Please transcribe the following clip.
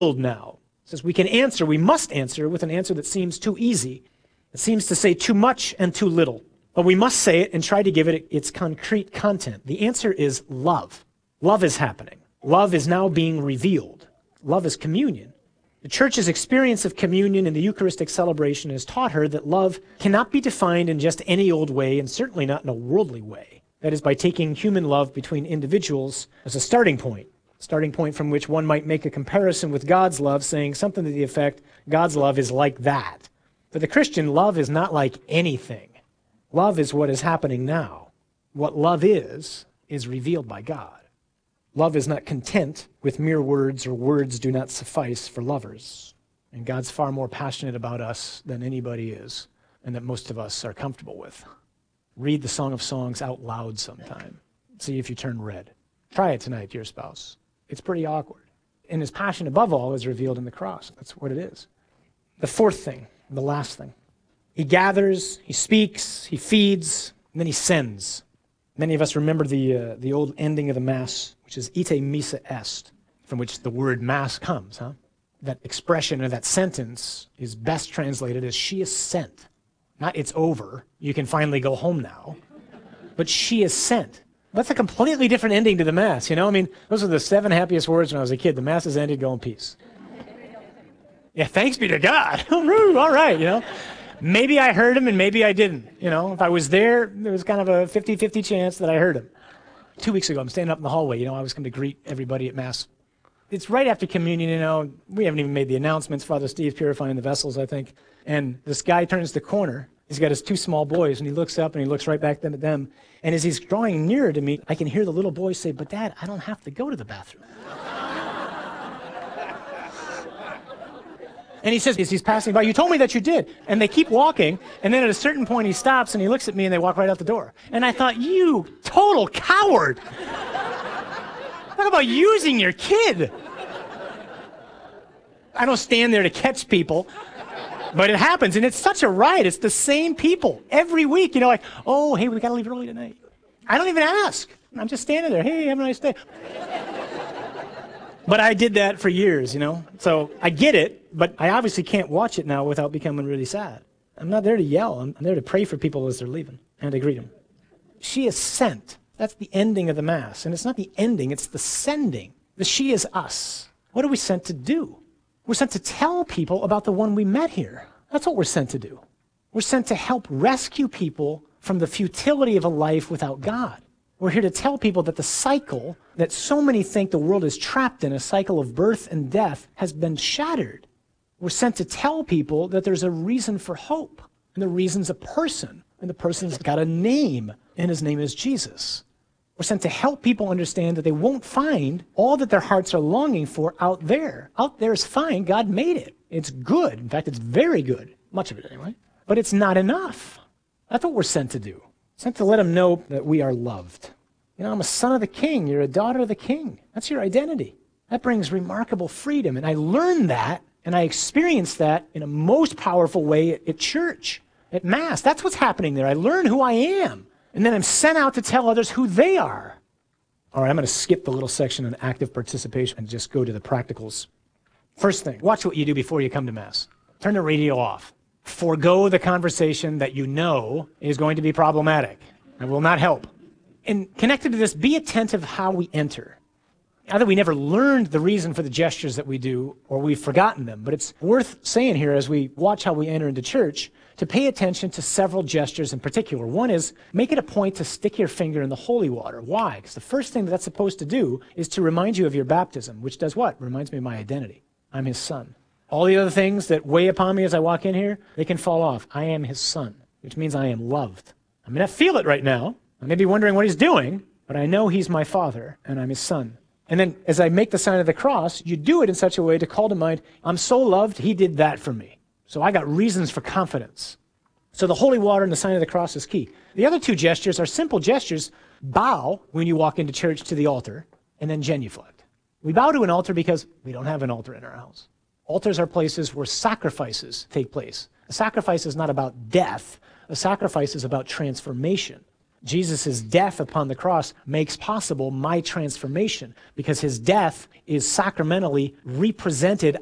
now. It says we must answer with an answer that seems too easy. It seems to say too much and too little. But we must say it and try to give it its concrete content. The answer is love. Love is happening. Love is now being revealed. Love is communion. The church's experience of communion in the Eucharistic celebration has taught her that love cannot be defined in just any old way, and certainly not in a worldly way. That is, by taking human love between individuals as a starting point from which one might make a comparison with God's love, saying something to the effect, God's love is like that. For the Christian, love is not like anything. Love is what is happening now. What love is revealed by God. Love is not content with mere words, or words do not suffice for lovers. And God's far more passionate about us than anybody is, and that most of us are comfortable with. Read the Song of Songs out loud sometime. See if you turn red. Try it tonight to your spouse. It's pretty awkward. And his passion above all is revealed in the cross. That's what it is. The fourth thing, the last thing. He gathers, he speaks, he feeds, and then he sends. Many of us remember the old ending of the Mass, which is ite missa est, from which the word Mass comes. That expression or that sentence is best translated as she is sent. Not it's over, you can finally go home now, but she is sent. That's a completely different ending to the Mass, you know? I mean, those are the 7 happiest words when I was a kid. The Mass is ended, go in peace. Yeah, thanks be to God. All right, you know? Maybe I heard him and maybe I didn't. You know, if I was there was kind of a 50-50 chance that I heard him. 2 weeks ago, I'm standing up in the hallway. You know, I was going to greet everybody at Mass. It's right after communion, you know. We haven't even made the announcements. Father Steve's purifying the vessels, I think. And this guy turns the corner. He's got his 2 small boys, and he looks up and he looks right back at them. And as he's drawing nearer to me, I can hear the little boy say, "But Dad, I don't have to go to the bathroom." And he says, as he's passing by, "You told me that you did." And they keep walking, and then at a certain point he stops and he looks at me and they walk right out the door. And I thought, you total coward. Talk about using your kid. I don't stand there to catch people, but it happens, and it's such a riot. It's the same people every week, you know, like, "Oh, hey, we got to leave early tonight." I don't even ask. I'm just standing there. "Hey, have a nice day." But I did that for years, you know. So I get it, but I obviously can't watch it now without becoming really sad. I'm not there to yell. I'm there to pray for people as they're leaving and to greet them. She is sent. That's the ending of the Mass. And it's not the ending, it's the sending. The she is us. What are we sent to do? We're sent to tell people about the one we met here. That's what we're sent to do. We're sent to help rescue people from the futility of a life without God. We're here to tell people that the cycle that so many think the world is trapped in, a cycle of birth and death, has been shattered. We're sent to tell people that there's a reason for hope, and the reason's a person, and the person's got a name, and his name is Jesus. We're sent to help people understand that they won't find all that their hearts are longing for out there. Out there is fine. God made it. It's good. In fact, it's very good. Much of it anyway. But it's not enough. That's what we're sent to do. Sent to let them know that we are loved. You know, I'm a son of the King. You're a daughter of the King. That's your identity. That brings remarkable freedom. And I learned that, and I experienced that in a most powerful way at church, at Mass. That's what's happening there. I learn who I am. And then I'm sent out to tell others who they are. All right, I'm going to skip the little section on active participation and just go to the practicals. First thing, watch what you do before you come to Mass. Turn the radio off. Forgo the conversation that you know is going to be problematic and will not help. And connected to this, be attentive how we enter. Either we never learned the reason for the gestures that we do, or we've forgotten them. But it's worth saying here as we watch how we enter into church to pay attention to several gestures in particular. One is, make it a point to stick your finger in the holy water. Why? Because the first thing that's supposed to do is to remind you of your baptism, which does what? Reminds me of my identity. I'm his son. All the other things that weigh upon me as I walk in here, they can fall off. I am his son, which means I am loved. I may not feel it right now. I may be wondering what he's doing, but I know he's my father, and I'm his son. And then as I make the sign of the cross, you do it in such a way to call to mind, I'm so loved, he did that for me. So I got reasons for confidence. So the holy water and the sign of the cross is key. The other two gestures are simple gestures. Bow when you walk into church to the altar, and then genuflect. We bow to an altar because we don't have an altar in our house. Altars are places where sacrifices take place. A sacrifice is not about death. A sacrifice is about transformation. Jesus' death upon the cross makes possible my transformation because his death is sacramentally represented